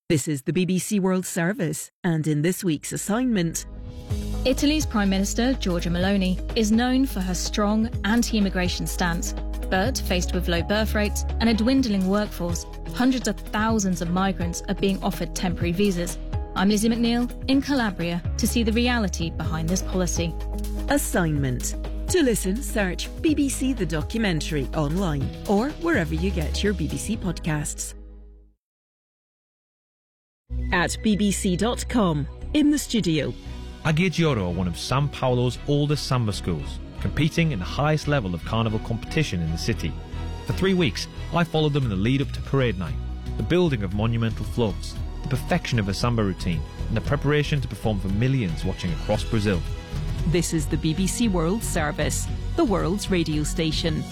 This is the BBC World Service, and in this week's assignment... Italy's Prime Minister, Giorgia Meloni, is known for her strong anti-immigration stance. But faced with low birth rates and a dwindling workforce, hundreds of thousands of migrants are being offered temporary visas. I'm Lizzie McNeil in Calabria to see the reality behind this policy. Assignment. To listen, search BBC The Documentary online or wherever you get your BBC podcasts. At bbc.com, in the studio. Aghioggioro are one of San Paolo's oldest samba schools, competing in the highest level of carnival competition in the city. For 3 weeks, I followed them in the lead up to parade night, the building of monumental floats, the perfection of a samba routine, and the preparation to perform for millions watching across Brazil. This is the BBC World Service, the world's radio station.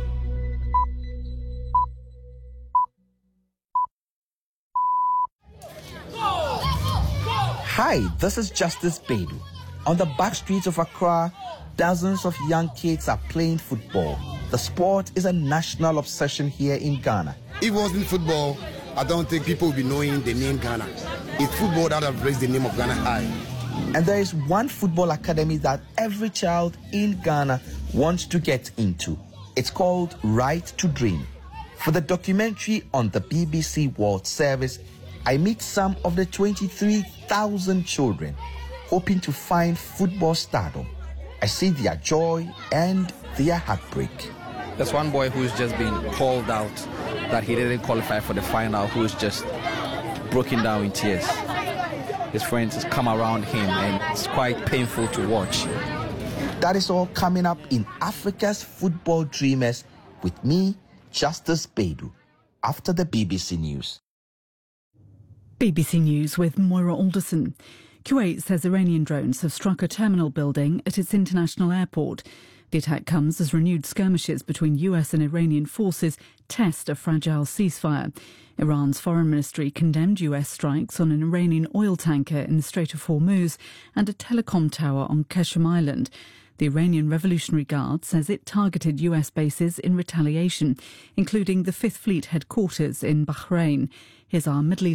Hi, this is Justice Bedu. On the back streets of Accra, dozens of young kids are playing football. The sport is a national obsession here in Ghana. If it wasn't football, I don't think people would be knowing the name Ghana. It's football that has raised the name of Ghana high. And there is one football academy that every child in Ghana wants to get into. It's called Right to Dream. For the documentary on the BBC World Service, I meet some of the 23,000 children hoping to find football stardom. I see their joy and their heartbreak. There's one boy who's just been called out that he didn't qualify for the final, who's just broken down in tears. His friends has come around him and it's quite painful to watch. That is all coming up in Africa's Football Dreamers with me, Justice Bedu, after the BBC News. BBC News with Moira Alderson. Kuwait says Iranian drones have struck a terminal building at its international airport. The attack comes as renewed skirmishes between US and Iranian forces test a fragile ceasefire. Iran's foreign ministry condemned US strikes on an Iranian oil tanker in the Strait of Hormuz and a telecom tower on Qeshm Island. The Iranian Revolutionary Guard says it targeted US bases in retaliation, including the Fifth Fleet headquarters in Bahrain. Here's our Middle East